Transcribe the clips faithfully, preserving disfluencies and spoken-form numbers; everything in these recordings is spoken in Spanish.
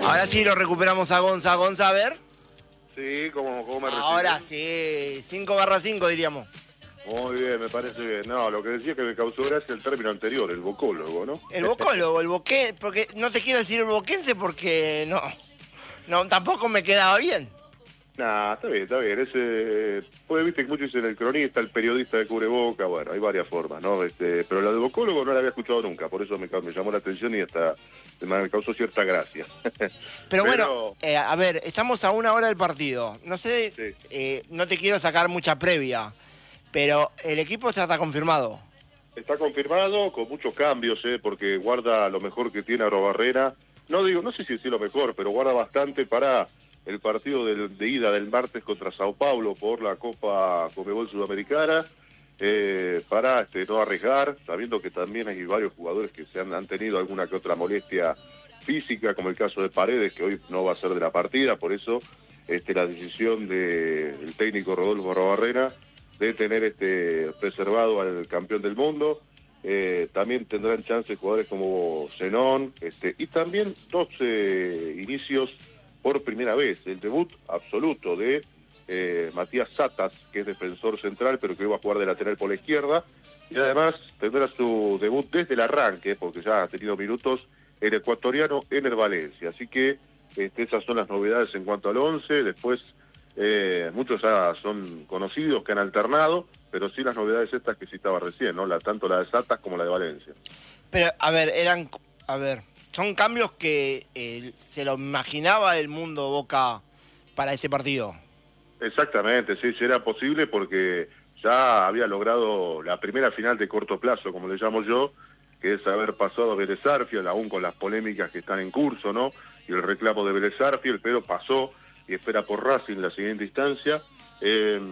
Ahora sí lo recuperamos a Gonza. Gonza, a ver. Sí, ¿cómo, cómo me recibe? Ahora sí, cinco barra cinco diríamos. Muy bien, me parece bien. No, lo que decía que me causó gracia el término anterior, el vocólogo, ¿no? El vocólogo, el boqué, porque no te quiero decir el boquense porque no, no, tampoco me quedaba bien. Nah, está bien, está bien. Ese, pues viste que muchos dicen el cronista, el periodista de cubreboca, bueno, hay varias formas, ¿no? Este, pero la de vocólogo no la había escuchado nunca, por eso me, me llamó la atención y hasta me causó cierta gracia. Pero, pero bueno, eh, a ver, estamos a una hora del partido. No sé, sí. eh, no te quiero sacar mucha previa, pero el equipo ya está confirmado. Está confirmado, con muchos cambios, ¿eh? Porque guarda lo mejor que tiene Arrobarrena. No digo, no sé si decir lo mejor, pero guarda bastante para el partido de, de ida del martes contra Sao Paulo por la Copa Conmebol Sudamericana, eh, para este, no arriesgar, sabiendo que también hay varios jugadores que se han, han tenido alguna que otra molestia física, como el caso de Paredes, que hoy no va a ser de la partida, por eso este, la decisión del de, técnico Rodolfo Arrobarrena de tener este preservado al campeón del mundo. Eh, también tendrán chance jugadores como Zenón, este, y también dos eh, inicios por primera vez, el debut absoluto de eh, Matías Satas, que es defensor central, pero que va a jugar de lateral por la izquierda, y además tendrá su debut desde el arranque, porque ya ha tenido minutos, el ecuatoriano Ener Valencia. Así que este, esas son las novedades en cuanto al once. Después eh, muchos ya son conocidos que han alternado, pero sí las novedades estas que citaba recién, ¿no? La, tanto la de Satas como la de Valencia. Pero, a ver, eran, a ver, son cambios que eh, se lo imaginaba el mundo Boca para este partido. Exactamente, sí, sí era posible porque ya había logrado la primera final de corto plazo, como le llamo yo, que es haber pasado a Vélez Sarsfield, aún con las polémicas que están en curso, ¿no? Y el reclamo de Vélez Sarsfield, pero pasó y espera por Racing la siguiente instancia. Eh,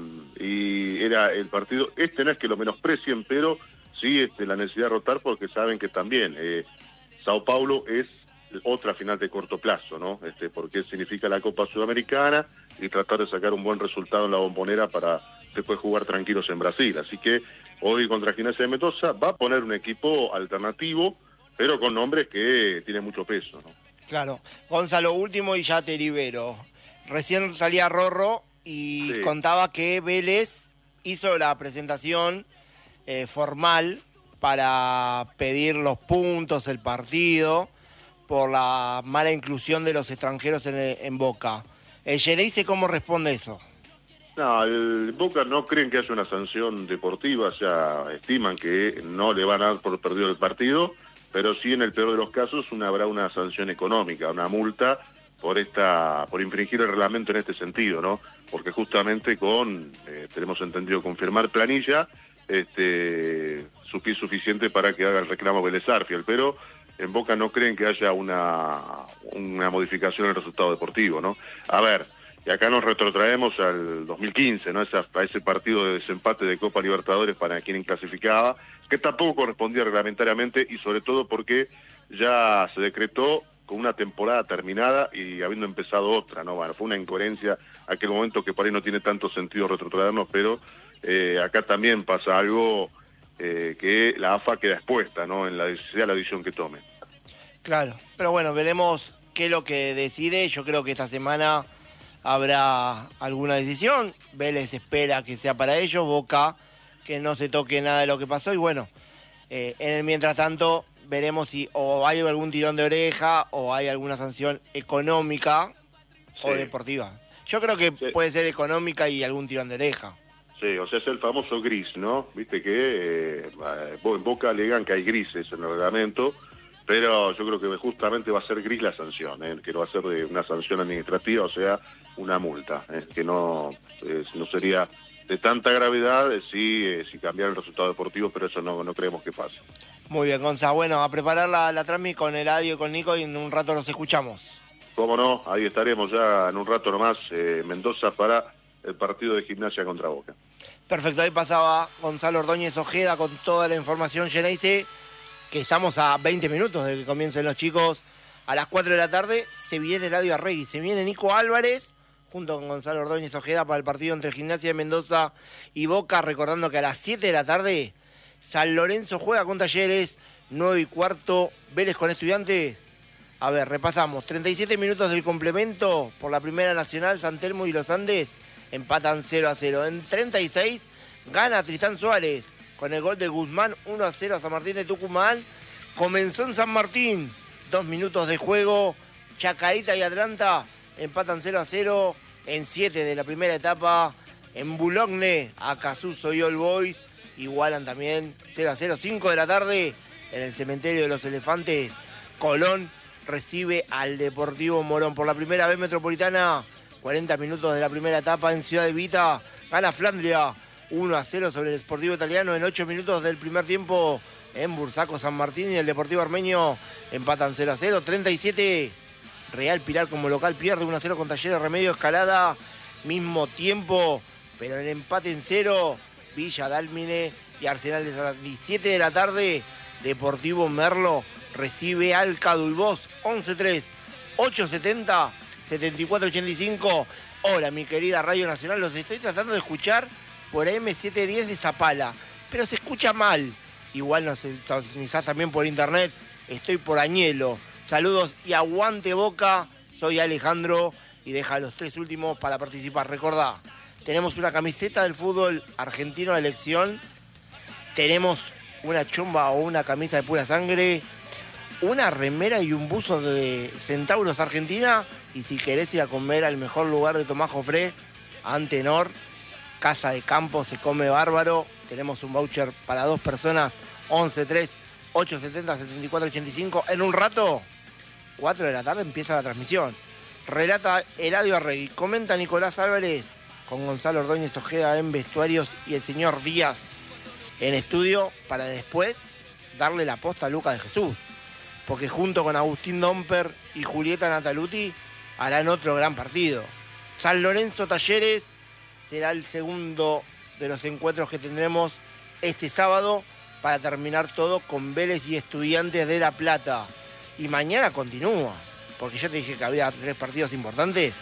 y era el partido, este no es que lo menosprecien, pero sí este, la necesidad de rotar porque saben que también eh, Sao Paulo es otra final de corto plazo, ¿no? Este, porque significa la Copa Sudamericana y tratar de sacar un buen resultado en la Bombonera para después jugar tranquilos en Brasil. Así que hoy contra Gimnasia de Mendoza va a poner un equipo alternativo, pero con nombres que tienen mucho peso, ¿no? Claro. Gonzalo, último y ya te libero. Recién salía Rorro y sí. Contaba que Vélez hizo la presentación eh, formal para pedir los puntos, el partido, por la mala inclusión de los extranjeros en, en Boca. ¿El Gereise cómo responde eso? No, el Boca no creen que haya una sanción deportiva, o sea, estiman que no le van a dar por perdido el partido, pero sí en el peor de los casos una, habrá una sanción económica, una multa por esta por infringir el reglamento en este sentido, ¿no? Porque justamente con, eh, tenemos entendido, confirmar planilla, este, es suficiente para que haga el reclamo Vélez Sarsfield, pero en Boca no creen que haya una, una modificación en el resultado deportivo, ¿no? A ver, y acá nos retrotraemos al dos mil quince, ¿no? Esa, a ese partido de desempate de Copa Libertadores para quien clasificaba, que tampoco correspondía reglamentariamente y sobre todo porque ya se decretó con una temporada terminada y habiendo empezado otra, ¿no? Bueno, fue una incoherencia aquel momento que por ahí no tiene tanto sentido retrotraernos, pero eh, acá también pasa algo eh, que la A F A queda expuesta, ¿no? En la, sea la decisión que tome. Claro, pero bueno, veremos qué es lo que decide. Yo creo que esta semana habrá alguna decisión. Vélez espera que sea para ellos, Boca que no se toque nada de lo que pasó y bueno, eh, en el mientras tanto veremos si o hay algún tirón de oreja o hay alguna sanción económica sí. o deportiva. Yo creo que sí. puede ser económica y algún tirón de oreja. Sí, o sea, es el famoso gris, ¿no? Viste que eh, en Boca alegan que hay grises en el reglamento, pero yo creo que justamente va a ser gris la sanción, ¿eh? Que no va a ser de una sanción administrativa, o sea, una multa, ¿eh? Que no, eh, no sería de tanta gravedad eh, si, eh, si cambiar el resultado deportivo, pero eso no, no creemos que pase. Muy bien, Gonza. Bueno, a preparar la, la transmisión con Eladio y con Nico y en un rato los escuchamos. Cómo no, ahí estaremos ya en un rato nomás, eh, Mendoza para el partido de Gimnasia contra Boca. Perfecto, ahí pasaba Gonzalo Ordóñez Ojeda con toda la información, Gereise, que estamos a veinte minutos de que comiencen los chicos. A las cuatro de la tarde se viene Eladio Arregui, se viene Nico Álvarez junto con Gonzalo Ordóñez Ojeda para el partido entre Gimnasia de Mendoza y Boca, recordando que a las siete de la tarde San Lorenzo juega con Talleres, nueve y cuarto, Vélez con Estudiantes. A ver, repasamos. treinta y siete minutos del complemento por la Primera Nacional, San Telmo y Los Andes empatan cero a cero. En treinta y seis gana Tristán Suárez con el gol de Guzmán, uno a cero a San Martín de Tucumán. Comenzó en San Martín, dos minutos de juego, Chacarita y Atlanta empatan cero a cero. En siete de la primera etapa, en Boulogne, Acasuso y All Boys igualan también cero a cero. cinco de la tarde, en el Cementerio de los Elefantes, Colón recibe al Deportivo Morón. Por la primera vez metropolitana, cuarenta minutos de la primera etapa en Ciudad de Vita, gana Flandria uno a cero sobre el Sportivo Italiano. En ocho minutos del primer tiempo, en Bursaco, San Martín y el Deportivo Armenio empatan cero a cero. treinta y siete, Real Pilar como local pierde uno a cero con Talleres Remedio Escalada. Mismo tiempo, pero en empate en cero, Villa Dálmine y Arsenal. A las diecisiete de la tarde, Deportivo Merlo recibe al Cadulbós. once tres, ocho setenta, setenta y cuatro ochenta y cinco. Hola, mi querida Radio Nacional, los estoy tratando de escuchar por eme setecientos diez de Zapala, pero se escucha mal. Igual nos sintonizás también por internet. Estoy por Añelo. Saludos y aguante Boca. Soy Alejandro y deja los tres últimos para participar. Recordá, tenemos una camiseta del fútbol argentino de elección. Tenemos una chomba o una camisa de pura sangre, una remera y un buzo de Centauros Argentina. Y si querés ir a comer al mejor lugar de Tomás Jofré, Antenor, Casa de Campo, se come bárbaro. Tenemos un voucher para dos personas, once tres, ocho setenta, setenta y cuatro ochenta y cinco. En un rato, cuatro de la tarde, empieza la transmisión. Relata Eladio Arregui, comenta Nicolás Álvarez, con Gonzalo Ordóñez Ojeda en vestuarios y el señor Díaz en estudio, para después darle la posta a Lucas de Jesús. Porque junto con Agustín Domper y Julieta Nataluti harán otro gran partido. San Lorenzo Talleres será el segundo de los encuentros que tendremos este sábado, para terminar todo con Vélez y Estudiantes de La Plata. Y mañana continúa, porque yo te dije que había tres partidos importantes.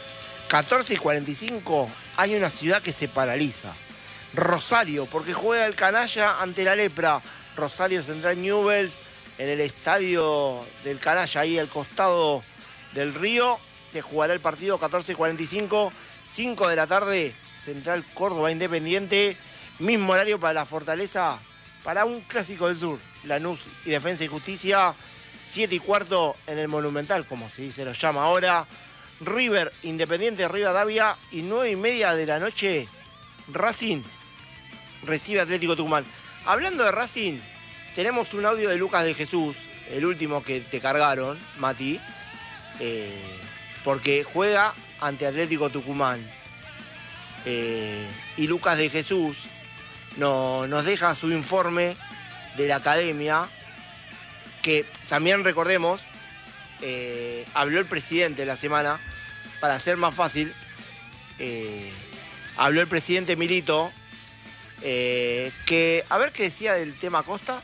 catorce y cuarenta y cinco, hay una ciudad que se paraliza. Rosario, porque juega el Canalla ante la Lepra. Rosario Central Newell's, en el estadio del Canalla, ahí al costado del río. Se jugará el partido catorce y cuarenta y cinco, cinco de la tarde, Central Córdoba Independiente. Mismo horario para la Fortaleza, para un clásico del sur, Lanús y Defensa y Justicia. siete y cuarto en el Monumental, como se dice, lo llama ahora, River Independiente Rivadavia. Y nueve y media de la noche, Racing recibe Atlético Tucumán. Hablando de Racing, tenemos un audio de Lucas de Jesús, el último que te cargaron, Mati, eh, porque juega ante Atlético Tucumán. Eh, y Lucas de Jesús no, nos deja su informe de la academia, que también recordemos, eh, habló el presidente la semana, para hacer más fácil, eh, habló el presidente Milito, eh, que, a ver qué decía del tema Costa.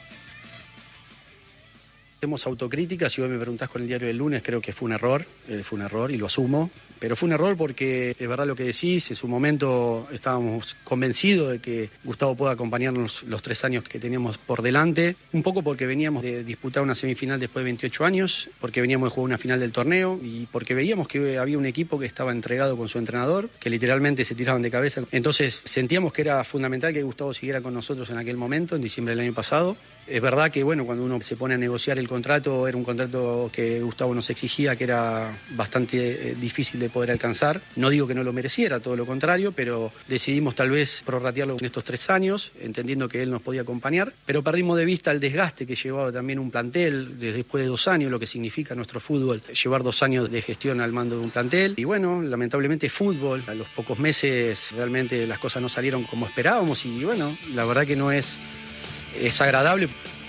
Hacemos autocrítica. Si vos me preguntás con el diario del lunes, creo que fue un error, eh, fue un error y lo asumo. Pero fue un error porque es verdad lo que decís, en su momento estábamos convencidos de que Gustavo pueda acompañarnos los tres años que teníamos por delante, un poco porque veníamos de disputar una semifinal después de veintiocho años, porque veníamos de jugar una final del torneo y porque veíamos que había un equipo que estaba entregado con su entrenador, que literalmente se tiraban de cabeza. Entonces sentíamos que era fundamental que Gustavo siguiera con nosotros en aquel momento, en diciembre del año pasado. Es verdad que bueno, cuando uno se pone a negociar el contrato, era un contrato que Gustavo nos exigía, que era bastante eh, difícil de poder alcanzar. No digo que no lo mereciera, todo lo contrario, pero decidimos tal vez prorratearlo en estos tres años, entendiendo que él nos podía acompañar, pero perdimos de vista el desgaste que llevaba también un plantel desde después de dos años, lo que significa nuestro fútbol, llevar dos años de gestión al mando de un plantel. Y bueno, lamentablemente fútbol, a los pocos meses realmente las cosas no salieron como esperábamos y bueno, la verdad que no es, es agradable.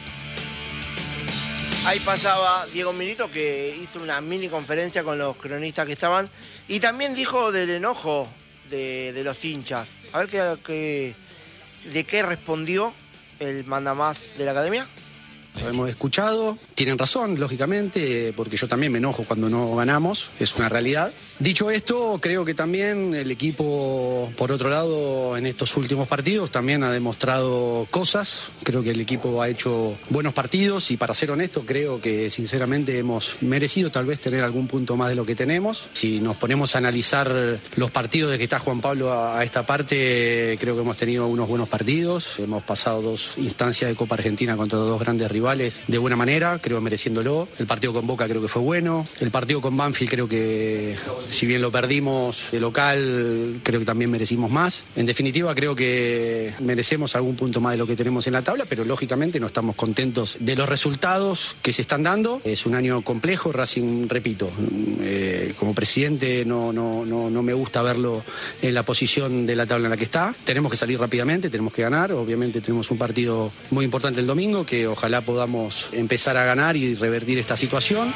Ahí pasaba Diego Milito, que hizo una mini conferencia con los cronistas que estaban, y también dijo del enojo de, de los hinchas. A ver qué, qué, de qué respondió el mandamás de la academia. Lo hemos escuchado, tienen razón, lógicamente, porque yo también me enojo cuando no ganamos, es una realidad. Dicho esto, creo que también el equipo, por otro lado, en estos últimos partidos también ha demostrado cosas. Creo que el equipo ha hecho buenos partidos y, para ser honesto, creo que sinceramente hemos merecido tal vez tener algún punto más de lo que tenemos. Si nos ponemos a analizar los partidos de que está Juan Pablo a, a esta parte, creo que hemos tenido unos buenos partidos. Hemos pasado dos instancias de Copa Argentina contra dos grandes rivales de buena manera, creo mereciéndolo. El partido con Boca creo que fue bueno. El partido con Banfield creo que, si bien lo perdimos de local, creo que también merecimos más. En definitiva, creo que merecemos algún punto más de lo que tenemos en la tabla, pero lógicamente no estamos contentos de los resultados que se están dando. Es un año complejo. Racing, repito, eh, como presidente no, no, no, no me gusta verlo en la posición de la tabla en la que está. Tenemos que salir rápidamente, tenemos que ganar. Obviamente tenemos un partido muy importante el domingo, que ojalá podamos empezar a ganar y revertir esta situación.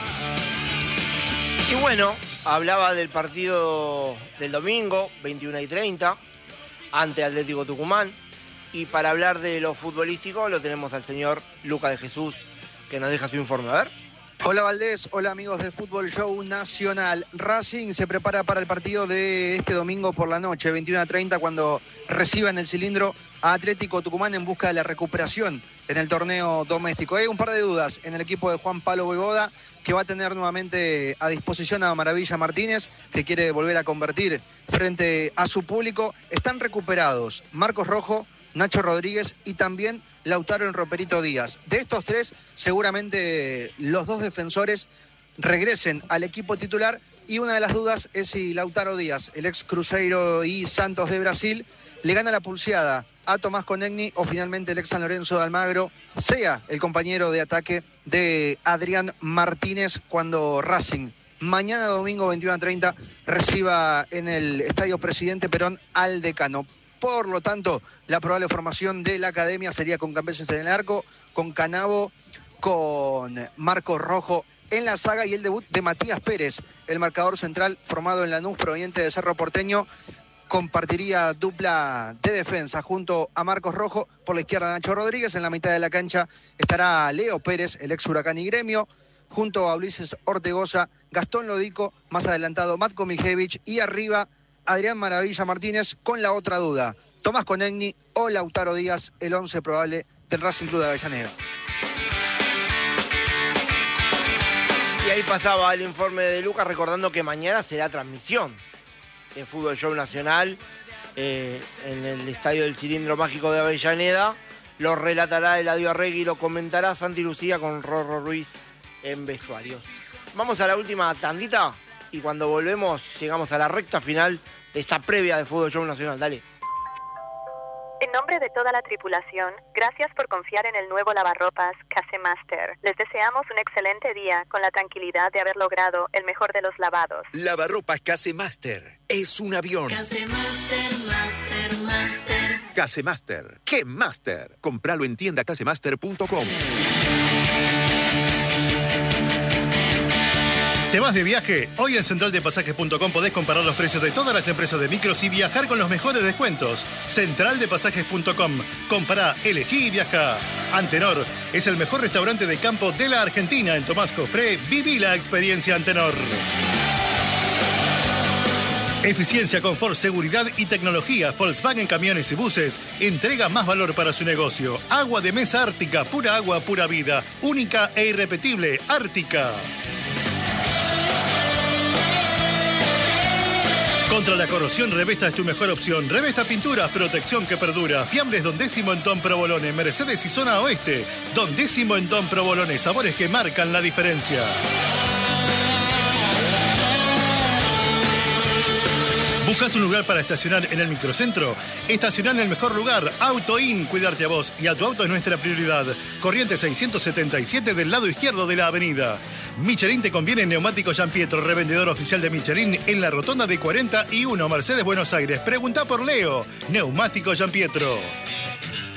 Y bueno, hablaba del partido del domingo, veintiuna y treinta, ante Atlético Tucumán. Y para hablar de lo futbolístico lo tenemos al señor Luca de Jesús, que nos deja su informe. A ver. Hola Valdés, hola amigos de Fútbol Show Nacional. Racing se prepara para el partido de este domingo por la noche, veintiuna treinta, cuando reciba en el cilindro a Atlético Tucumán en busca de la recuperación en el torneo doméstico. Hay un par de dudas en el equipo de Juan Pablo Voivoda, que va a tener nuevamente a disposición a Maravilla Martínez, que quiere volver a convertir frente a su público. Están recuperados Marcos Rojo, Nacho Rodríguez y también Lautaro El Roperito Díaz. De estos tres, seguramente los dos defensores regresen al equipo titular, y una de las dudas es si Lautaro Díaz, el ex Cruzeiro y Santos de Brasil, le gana la pulseada a Tomás Conegni, o finalmente el ex San Lorenzo de Almagro sea el compañero de ataque de Adrián Martínez cuando Racing mañana domingo veintiuna treinta reciba en el Estadio Presidente Perón al Decano. Por lo tanto, la probable formación de la academia sería con Cambeses en el arco, con Canavo, con Marcos Rojo en la saga, y el debut de Matías Pérez, el marcador central formado en Lanús, proveniente de Cerro Porteño. Compartiría dupla de defensa junto a Marcos Rojo. Por la izquierda, Nacho Rodríguez. En la mitad de la cancha estará Leo Pérez, el ex Huracán y Gremio, junto a Ulises Ortegoza, Gastón Lodico, más adelantado Matko Mijevich, y arriba Adrián Maravilla Martínez, con la otra duda: Tomás Conegni o Lautaro Díaz, el once probable del Racing Club de Avellaneda. Y ahí pasaba el informe de Lucas, recordando que mañana será transmisión de Fútbol Show Nacional eh, en el Estadio del Cilindro Mágico de Avellaneda. Lo relatará Eladio Arregui y lo comentará Santi Lucía con Rorro Ruiz en vestuarios. Vamos a la última tandita y cuando volvemos llegamos a la recta final de esta previa de Fútbol Show Nacional. Dale. En nombre de toda la tripulación, gracias por confiar en el nuevo lavarropas Casemaster. Les deseamos un excelente día con la tranquilidad de haber logrado el mejor de los lavados. Lavarropas Casemaster es un avión. Casemaster, Master, Master. Casemaster, ¿qué Master? Compralo en tienda casemaster punto com. ¿Te vas de viaje? Hoy en central de pasajes punto com podés comparar los precios de todas las empresas de micros y viajar con los mejores descuentos. central de pasajes punto com. Compará, elegí y viajá. Antenor es el mejor restaurante de campo de la Argentina. En Tomás Cofré, viví la experiencia Antenor. Eficiencia, confort, seguridad y tecnología. Volkswagen Camiones y Buses entrega más valor para su negocio. Agua de mesa Ártica, pura agua, pura vida. Única e irrepetible, Ártica. Contra la corrosión, Revesta es tu mejor opción. Revesta Pinturas, protección que perdura. Fiambres Don Décimo en Don Provolone. Mercedes y Zona Oeste. Don Décimo en Don Provolone. Sabores que marcan la diferencia. ¿Buscas un lugar para estacionar en el microcentro? Estacionar en el mejor lugar. Auto In, cuidarte a vos y a tu auto es nuestra prioridad. Corrientes seiscientos setenta y siete del lado izquierdo de la avenida. Michelin te conviene en Neumáticos Gian Pietro, revendedor oficial de Michelin en la rotonda de cuarenta y uno, Mercedes, Buenos Aires. Pregunta por Leo. Neumáticos Gian Pietro.